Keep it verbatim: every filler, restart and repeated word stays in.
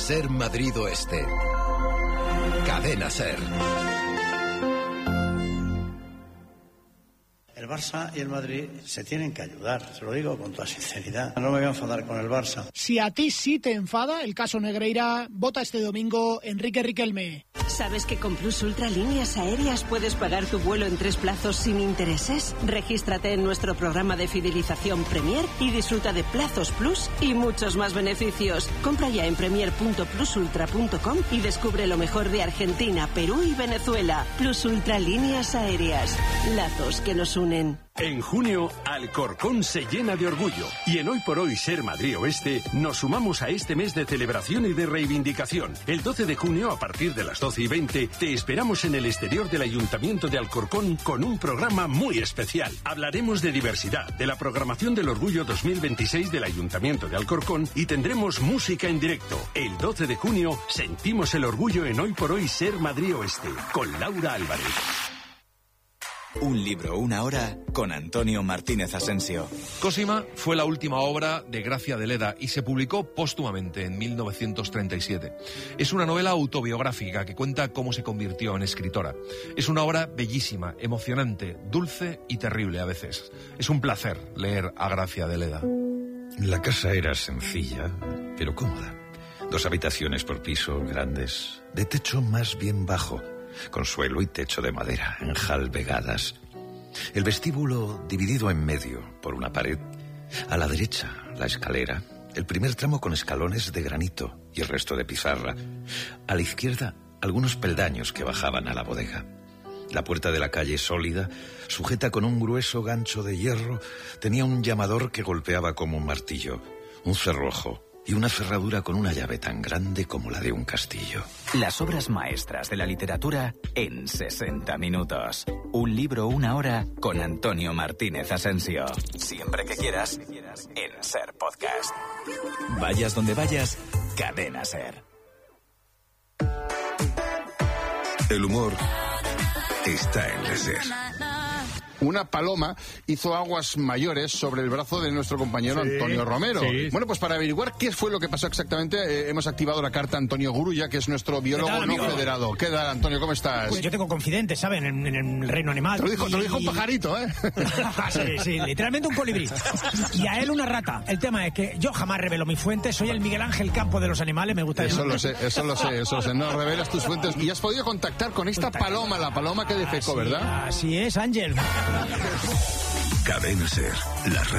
Ser Madrid Oeste. Cadena Ser. El Barça y el Madrid se tienen que ayudar, se lo digo con toda sinceridad. No me voy a enfadar con el Barça. Si a ti sí te enfada el caso Negreira, vota este domingo Enrique Riquelme. ¿Sabes que con Plus Ultra Líneas Aéreas puedes pagar tu vuelo en tres plazos sin intereses? Regístrate en nuestro programa de fidelización Premier y disfruta de plazos Plus y muchos más beneficios. Compra ya en premier punto plus ultra punto com y descubre lo mejor de Argentina, Perú y Venezuela. Plus Ultra Líneas Aéreas. Lazos que nos unen. En junio, Alcorcón se llena de orgullo. Y en Hoy por Hoy Ser Madrid Oeste, nos sumamos a este mes de celebración y de reivindicación. El doce de junio, a partir de las doce y veinte, te esperamos en el exterior del Ayuntamiento de Alcorcón con un programa muy especial. Hablaremos de diversidad, de la programación del Orgullo dos mil veintiséis del Ayuntamiento de Alcorcón y tendremos música en directo. El doce de junio, sentimos el orgullo en Hoy por Hoy Ser Madrid Oeste, con Laura Álvarez. Un libro, una hora, con Antonio Martínez Asensio. Cosima fue la última obra de Gracia de Leda y se publicó póstumamente en mil novecientos treinta y siete. Es una novela autobiográfica que cuenta cómo se convirtió en escritora. Es una obra bellísima, emocionante, dulce y terrible a veces. Es un placer leer a Gracia de Leda. La casa era sencilla, pero cómoda. Dos habitaciones por piso, grandes, de techo más bien bajo, con suelo y techo de madera, enjalbegadas. El vestíbulo dividido en medio por una pared. A la derecha, la escalera. El primer tramo con escalones de granito y el resto de pizarra. A la izquierda, algunos peldaños que bajaban a la bodega. La puerta de la calle, sólida, sujeta con un grueso gancho de hierro, tenía un llamador que golpeaba como un martillo, un cerrojo y una cerradura con una llave tan grande como la de un castillo. Las obras maestras de la literatura en sesenta minutos. Un libro, una hora, con Antonio Martínez Asensio. Siempre que quieras, en Ser Podcast. Vayas donde vayas, Cadena Ser. El humor está en la Ser. Una paloma hizo aguas mayores sobre el brazo de nuestro compañero sí, Antonio Romero. Sí. Bueno, pues para averiguar qué fue lo que pasó exactamente, eh, hemos activado la carta Antonio Gurulla, que es nuestro biólogo tal, no federado. ¿Qué tal, Antonio? ¿Cómo estás? Pues yo tengo confidentes, ¿saben? En, en el reino animal. Te lo dijo, y... te lo dijo un pajarito, ¿eh? sí, sí, literalmente un colibrí. Y a él una rata. El tema es que yo jamás revelo mis fuentes, soy el Miguel Ángel Campo de los animales, me gusta. Eso lo sé, eso lo sé, eso lo sé. No revelas tus fuentes. Y has podido contactar con esta paloma, la paloma que defecó, ¿verdad? Así es, Ángel. Cadena Ser, la